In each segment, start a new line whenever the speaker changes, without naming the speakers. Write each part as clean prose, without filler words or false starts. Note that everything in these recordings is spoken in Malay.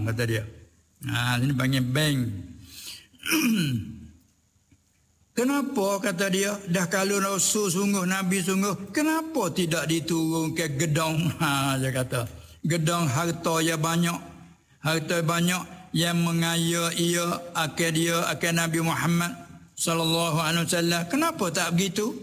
kata dia. Ini panggil bank. Kenapa kata dia, dah kalau Rasul sungguh, Nabi sungguh, kenapa tidak diturunkan gedong? Dia kata, gedong harta yang banyak. Harta banyak yang mengaya ia akan dia, akan Nabi Muhammad sallallahu alaihi wasallam. Kenapa tak begitu?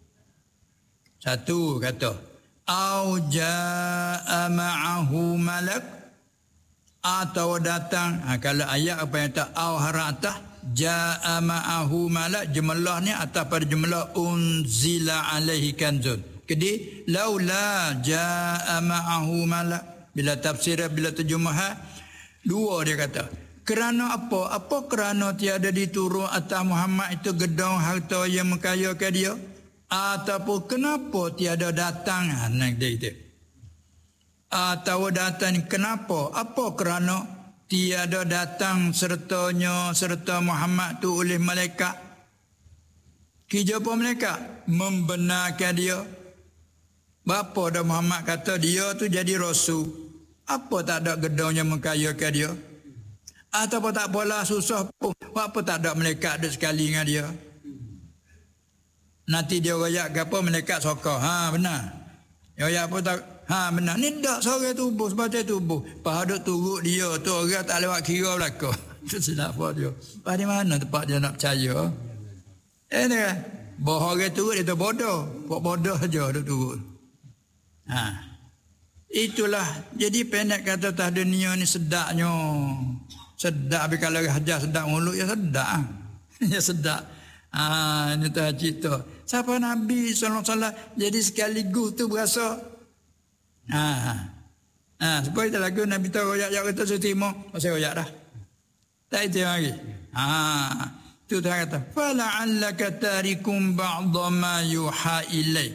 Satu kata, au jaa ma'ahu malak, atau datang. Kalau ayat apa yang tak au haratah, jaa ma'ahu malak, jumlah ni atas pada jumlah unzila alaihi kanzun. Jadi laula jaa ma'ahu malak, bila tafsir, bila terjemahan dua dia kata. Kerana apa? Apa kerana tiada diturun atas Muhammad itu gedong harta yang mengkayakan dia? Ataupun kenapa tiada datang? Nak dia itu. Atau datang kenapa? Apa kerana tiada datang sertanya, serta Muhammad tu oleh malaikat? Kijapa malaikat? Membenarkan dia. Bapa dah Muhammad kata dia tu jadi rasul. Apa tak ada gedong yang mengkayakan dia? Ataupun tak apalah susah pun. Apa tak ada malaikat ada sekali dengan dia? Nanti dia royak ke apa, malaikat sokong. Benar. Dia royak apa tak? Benar. Ni tak seorang tubuh, sebagai tubuh. Pahaduk turut dia tu orang tak lewat kira belakang. Itu silap apa dia. Di mana tempat dia nak percaya? Ni kan? Bahawa orang turut dia tu bodoh. Buat bodoh je dia turut. Itulah. Jadi pendek kata tah dunia ni sedaknya. Sedap. Tapi kalau hajar sedap mulut, ya sedap. Ya sedap. Ini tu cerita. Siapa Nabi SAW jadi sekaligus tu berasa. Supaya kita lagu Nabi tahu royak kata saya terima. Saya royak dah. Tak itu lagi. Tu dia kata. Fala'allaka tarikum ba'dha ma yuha ilai.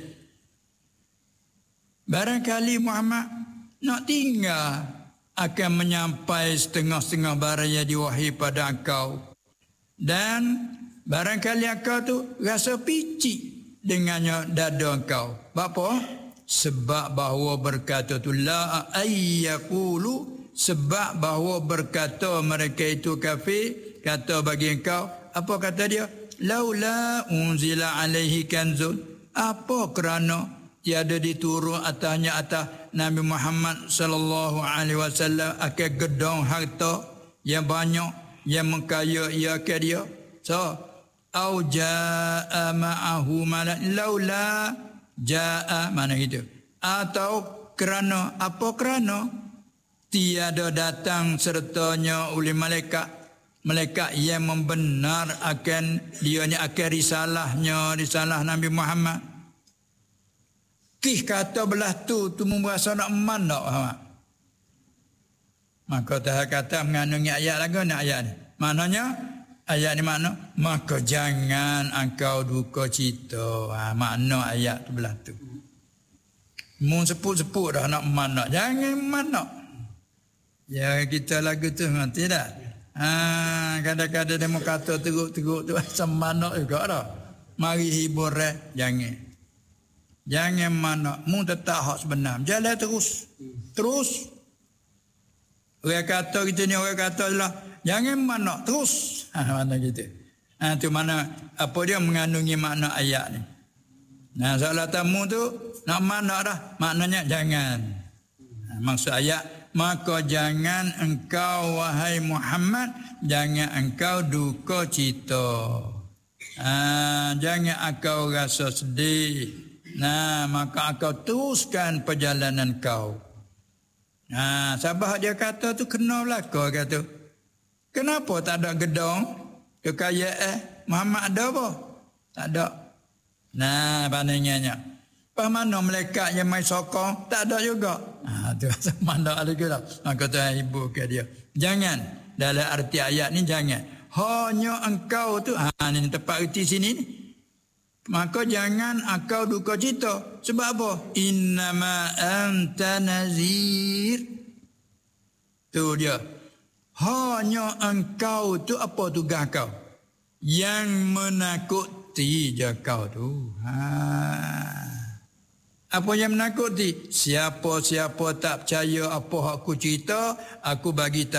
Barangkali Muhammad nak tinggal akan menyampai setengah-setengah barang yang diwahi pada engkau. Dan barangkali engkau tu rasa picik dengannya dada engkau. Apa? Sebab bahawa berkata tu la ayyaqulu, sebab bahawa berkata mereka itu kafir, kata bagi engkau, apa kata dia? Laula unzila alaihi kanzun. Apa kerana tiada diturun atasnya atas Nabi Muhammad sallallahu alaihi wasallam akan gedong harta yang banyak yang mengkaya ia ke dia. So au jaa ma'ahu malak, laula jaa mana gitu, atau kerana apa, kerana tiada datang sertanya oleh malaikat yang membenar akan dia ni, akan risalah Nabi Muhammad. Kih kata belah tu merasa nak mandok. Maka tak kata mengandungi ayat lagu ni, ayat ni. Maknanya ayat ni makna maka jangan engkau duka cita. Makna ayat tu belah tu. Mun seput-seput dah nak mandok, jangan mandok. Ya kita lagu tu ngerti tak? Kadang-kadang dia mau kata teruk-teruk tu macam mandok juga dah. Mari hibur Jangan mana, mu tetap hak sebenar. Jalan terus. Orang kata kita ni, orang kata lah, jangan mana, terus. Mana gitu. Tu mana, apa dia mengandungi makna ayat ni. Soalan tamu tu, nak mana dah, maknanya jangan. Maksud ayat, maka jangan engkau wahai Muhammad, jangan engkau duka cita. Jangan engkau rasa sedih. Maka kau teruskan perjalanan kau. Sabah dia kata tu kena belaka kata. Kenapa tak ada gedong? Kekayaan Muhammad ada apa? Tak ada. Bandingannya. Apa mana malaikat yang main sokong? Tak ada juga. Tu mana ada juga. Maka tu ibu ke dia. Jangan. Dalam arti ayat ni jangan. Hanya engkau tu. Ni tepat erti sini ni. Maka jangan engkau duka cita. Sebab apa? Innama anta nazir. Tu dia. Hanya engkau tu apa tugas kau? Yang menakuti je kau tu. Apa yang menakuti? Siapa-siapa tak percaya apa aku cerita, aku bagi tahu.